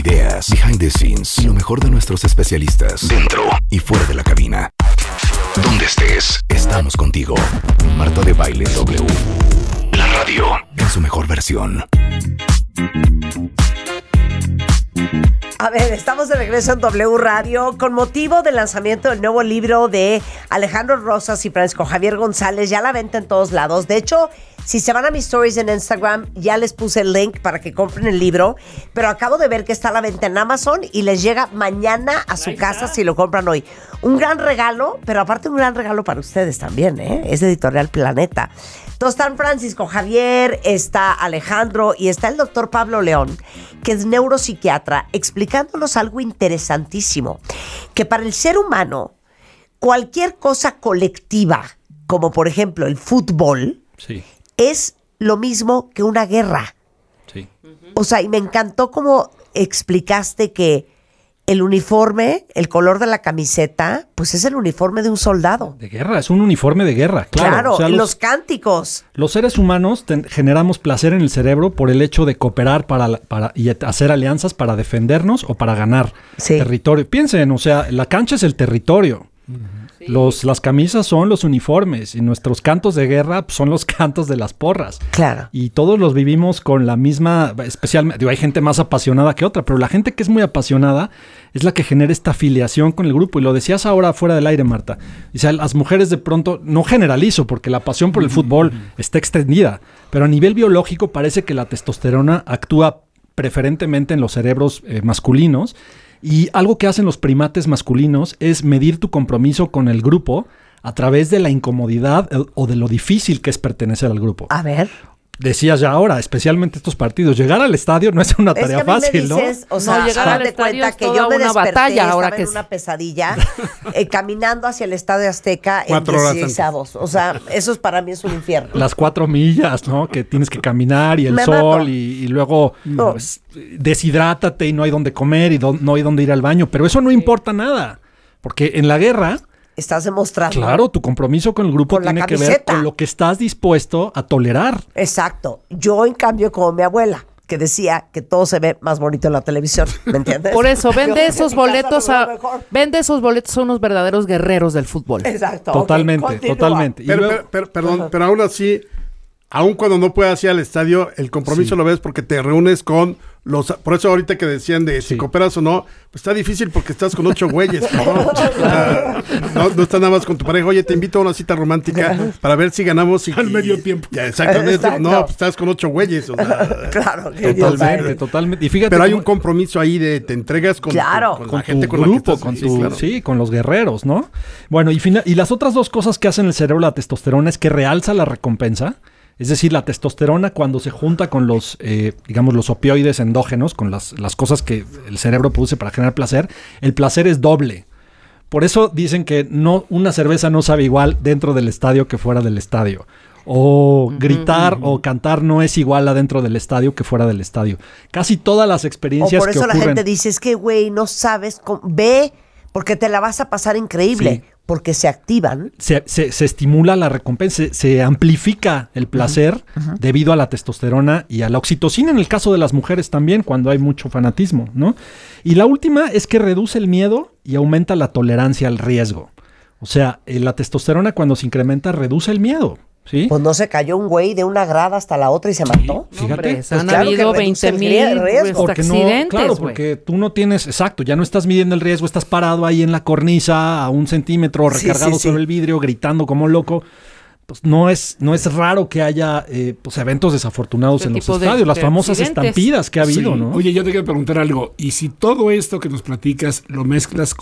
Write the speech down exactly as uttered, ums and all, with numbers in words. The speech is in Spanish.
Ideas, behind the scenes y lo mejor de nuestros especialistas dentro y fuera de la cabina. Donde estés, estamos contigo. Marta de Baile W. La radio en su mejor versión. A ver, estamos de regreso en W Radio con motivo del lanzamiento del nuevo libro de Alejandro Rosas y Francisco Javier González. Ya la venta en todos lados. De hecho, si se van a mis stories en Instagram, ya les puse el link para que compren el libro. Pero acabo de ver que está a la venta en Amazon y les llega mañana a su casa si lo compran hoy. Un gran regalo, pero aparte un gran regalo para ustedes también, ¿eh? Es de Editorial Planeta. Entonces están Francisco Javier, está Alejandro y está el doctor Pablo León, que es neuropsiquiatra, explicándonos algo interesantísimo, que para el ser humano, cualquier cosa colectiva, como por ejemplo el fútbol, sí, es lo mismo que una guerra. Sí. O sea, y me encantó cómo explicaste que el uniforme, el color de la camiseta, pues es el uniforme de un soldado. De guerra, es un uniforme de guerra, claro. Claro, o sea, los, los cánticos. Los seres humanos ten, generamos placer en el cerebro por el hecho de cooperar para, para y hacer alianzas para defendernos o para ganar Sí. territorio. Piensen, o sea, la cancha es el territorio. Sí. Los, las camisas son los uniformes y nuestros cantos de guerra pues, son los cantos de las porras. Claro. Y todos los vivimos con la misma, especialmente, digo, hay gente más apasionada que otra, pero la gente que es muy apasionada es la que genera esta afiliación con el grupo. Y lo decías ahora fuera del aire, Marta. O sea, las mujeres de pronto, no generalizo, porque la pasión por el fútbol está extendida, pero a nivel biológico parece que la testosterona actúa preferentemente en los cerebros eh, masculinos. Y algo que hacen los primates masculinos es medir tu compromiso con el grupo a través de la incomodidad o de lo difícil que es pertenecer al grupo. A ver. Decías ya ahora, especialmente estos partidos, llegar al estadio no es una Es tarea que a mí fácil, me dices, ¿no? O sea, No, llegar haz al de estadio cuenta es que toda yo me una desperté, batalla ahora estaba que en es- una pesadilla, eh, caminando hacia el Estadio Azteca en Cuatro horas dieciséis antes. avos. O sea, eso es para mí es un infierno. Las cuatro millas, ¿no? Que tienes que caminar y el Me sol mato. y, y luego No. pues, deshidrátate y no hay donde comer y do- no hay donde ir al baño. Pero eso no importa nada, porque en la guerra, Estás demostrando. claro, tu compromiso con el grupo Con la tiene que ver camiseta. con lo que estás dispuesto a tolerar. Exacto. Yo, en cambio, como mi abuela, que decía que todo se ve más bonito en la televisión. ¿Me entiendes? Por eso, Yo vende en esos mi casa boletos lo veo a, mejor. vende esos boletos a unos verdaderos guerreros del fútbol. Exacto. ok, Totalmente, continúa. totalmente. Y Pero, luego- pero, pero- perdón, pero aún así, aún cuando no puedas ir al estadio, el compromiso Sí. lo ves porque te reúnes con los... Por eso ahorita que decían de si Sí. cooperas o no, pues está difícil porque estás con ocho güeyes. cabrón. O sea, no, no estás nada más con tu pareja. Oye, te invito a una cita romántica para ver si ganamos. Y, Al medio tiempo. Ya, exacto. al medio tiempo. Exacto. No, pues estás con ocho güeyes. O sea, Claro. que Dios Totalmente, sabe. totalmente. Y fíjate pero hay cómo- un compromiso ahí de te entregas con, Claro. con, con con la gente tu con la que grupo, estás. con Sí, tu, claro. sí, con los guerreros, ¿no? Bueno, y, fina- y las otras dos cosas que hace en el cerebro la testosterona es que realza la recompensa. Es decir, la testosterona cuando se junta con los, eh, digamos, los opioides endógenos, con las, las cosas que el cerebro produce para generar placer, el placer es doble. Por eso dicen que no, una cerveza no sabe igual dentro del estadio que fuera del estadio. O gritar o cantar no es igual adentro del estadio que fuera del estadio. Casi todas las O experiencias por eso que la ocurren... gente dice, es que, güey, no sabes cómo... Ve, porque te la vas a pasar increíble. Sí. Porque se activan. Se, se, se estimula la recompensa, se, se amplifica el placer uh-huh, uh-huh. debido a la testosterona y a la oxitocina en el caso de las mujeres también, cuando hay mucho fanatismo, ¿no? Y la última es que reduce el miedo y aumenta la tolerancia al riesgo. O sea, eh, la testosterona cuando se incrementa reduce el miedo, ¿sí? Pues no se cayó un güey de una grada hasta la otra y se mató. Sí, fíjate. Hombre, se han Pues claro que habido reduce veinte el mil riesgo. Porque no, accidentes, claro, güey. porque tú no tienes, exacto, ya no estás midiendo el riesgo, estás parado ahí en la cornisa a un centímetro, Sí, recargado sí, sí. sobre el vidrio, gritando como loco. Pues no es, no es raro que haya eh, pues eventos desafortunados Este en los tipo de- estadios, las de famosas accidentes. estampidas que ha habido, Sí. ¿no? Oye, yo te quiero preguntar algo. Y si todo esto que nos platicas lo mezclas